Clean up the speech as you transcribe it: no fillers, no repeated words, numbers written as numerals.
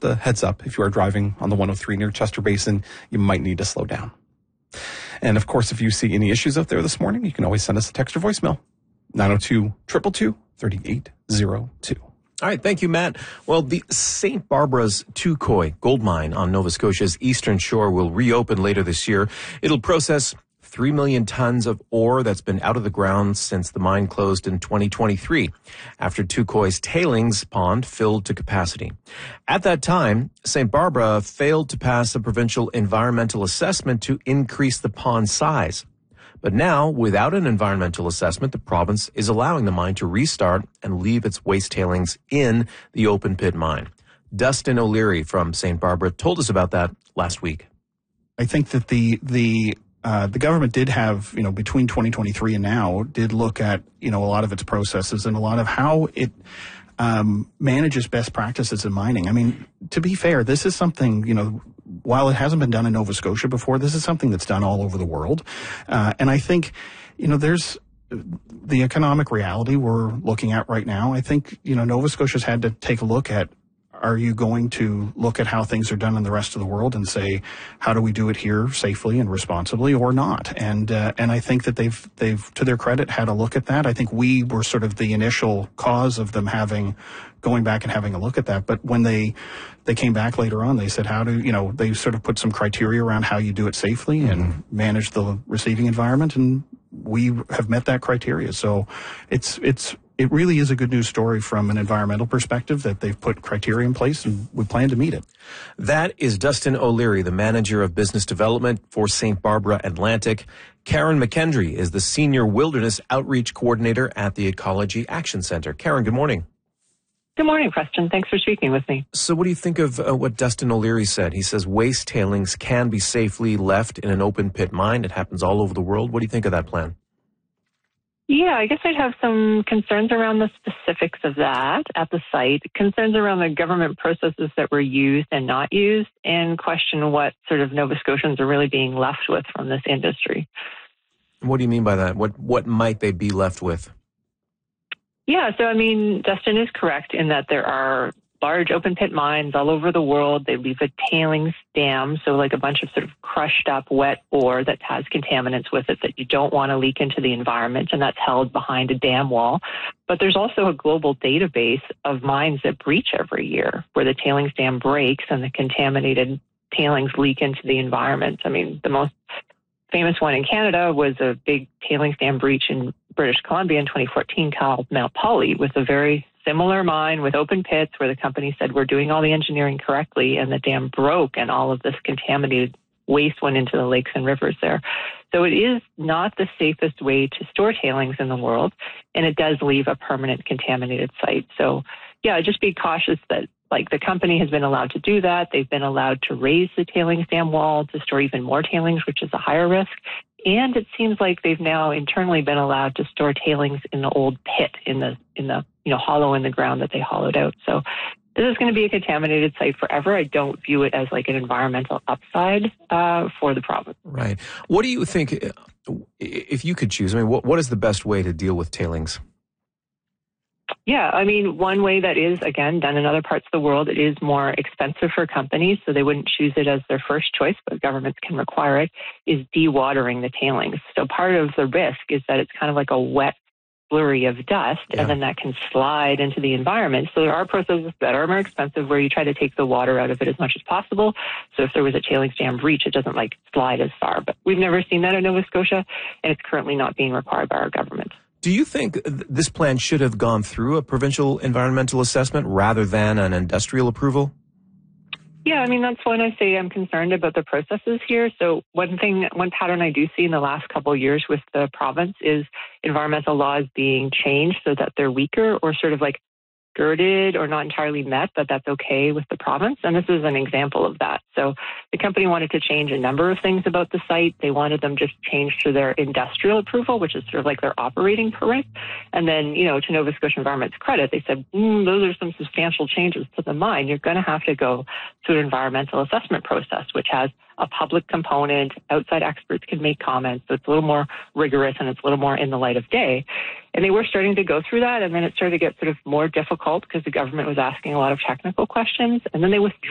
just a heads up. If you are driving on the 103 near Chester Basin, you might need to slow down. And of course, if you see any issues out there this morning, you can always send us a text or voicemail. 902-222-3802. All right. Thank you, Matt. Well, the St. Barbara's Touquoy gold mine on Nova Scotia's eastern shore will reopen later this year. It'll process 3 million tons of ore that's been out of the ground since the mine closed in 2023, after Touquoy's tailings pond filled to capacity. At that time, St. Barbara failed to pass a provincial environmental assessment to increase the pond size. But now, without an environmental assessment, the province is allowing the mine to restart and leave its waste tailings in the open pit mine. Dustin O'Leary from St. Barbara told us about that last week. I think that the government did have, between 2023 and now, did look at, a lot of its processes and a lot of how it manages best practices in mining. I mean, to be fair, this is something, while it hasn't been done in Nova Scotia before, this is something that's done all over the world. And I think, there's the economic reality we're looking at right now. I think, Nova Scotia's had to take a look at, are you going to look at how things are done in the rest of the world and say, how do we do it here safely and responsibly or not? And I think that they've, to their credit, had a look at that. I think we were sort of the initial cause of them going back and having a look at that. But when they came back later on, they said, they sort of put some criteria around how you do it safely and manage the receiving environment. And we have met that criteria. So it really is a good news story from an environmental perspective that they've put criteria in place and we plan to meet it. That is Dustin O'Leary, the manager of business development for St. Barbara Atlantic. Karen McKendry is the senior wilderness outreach coordinator at the Ecology Action Center. Karen, good morning. Good morning, Preston. Thanks for speaking with me. So what do you think of what Dustin O'Leary said? He says waste tailings can be safely left in an open pit mine. It happens all over the world. What do you think of that plan? Yeah, I guess I'd have some concerns around the specifics of that at the site, concerns around the government processes that were used and not used, and question what sort of Nova Scotians are really being left with from this industry. What do you mean by that? What might they be left with? Yeah, so Dustin is correct in that there are large open pit mines all over the world. They leave a tailings dam, so like a bunch of sort of crushed up wet ore that has contaminants with it that you don't want to leak into the environment, and that's held behind a dam wall. But there's also a global database of mines that breach every year where the tailings dam breaks and the contaminated tailings leak into the environment. The most famous one in Canada was a big tailings dam breach in British Columbia in 2014 called Mount Polley, with a very similar mine with open pits where the company said we're doing all the engineering correctly, and the dam broke and all of this contaminated waste went into the lakes and rivers there. So it is not the safest way to store tailings in the world, and it does leave a permanent contaminated site. So yeah, just be cautious that the company has been allowed to do that. They've been allowed to raise the tailings dam wall to store even more tailings, which is a higher risk. And it seems like they've now internally been allowed to store tailings in the old pit, in the hollow in the ground that they hollowed out. So this is going to be a contaminated site forever. I don't view it as like an environmental upside for the province. Right. What do you think, if you could choose, what is the best way to deal with tailings? Yeah, one way that is, again, done in other parts of the world, it is more expensive for companies, so they wouldn't choose it as their first choice, but governments can require it, is dewatering the tailings. So part of the risk is that it's kind of like a wet flurry of dust, and then that can slide into the environment. So there are processes that are more expensive where you try to take the water out of it as much as possible. So if there was a tailings dam breach, it doesn't slide as far. But we've never seen that in Nova Scotia, and it's currently not being required by our government. Do you think this plan should have gone through a provincial environmental assessment rather than an industrial approval? Yeah, that's when I say I'm concerned about the processes here. So one pattern I do see in the last couple of years with the province is environmental laws being changed so that they're weaker or sort of girded or not entirely met, but that's okay with the province. And this is an example of that. So the company wanted to change a number of things about the site. They wanted them just changed to their industrial approval, which is sort of their operating permit. And then, to Nova Scotia Environment's credit, they said, those are some substantial changes to the mine. You're going to have to go through an environmental assessment process, which has a public component. Outside experts can make comments. So it's a little more rigorous and it's a little more in the light of day. And they were starting to go through that. And then it started to get sort of more difficult because the government was asking a lot of technical questions. And then they withdrew